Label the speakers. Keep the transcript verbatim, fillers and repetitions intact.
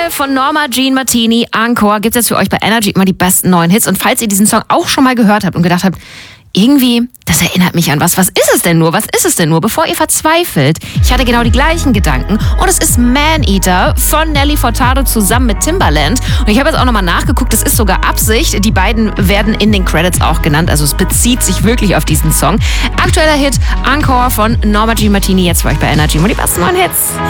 Speaker 1: von Norma Jean Martini, Encore, gibt es jetzt für euch bei Energy immer die besten neuen Hits. Und falls ihr diesen Song auch schon mal gehört habt und gedacht habt, irgendwie, das erinnert mich an was. Was ist es denn nur? Was ist es denn nur? Bevor ihr verzweifelt. Ich hatte genau die gleichen Gedanken. Und es ist Man Eater von Nelly Furtado zusammen mit Timbaland. Und ich habe jetzt auch nochmal nachgeguckt, es ist sogar Absicht. Die beiden werden in den Credits auch genannt. Also es bezieht sich wirklich auf diesen Song. Aktueller Hit, Encore von Norma Jean Martini, jetzt für euch bei Energy. Und die besten neuen Hits.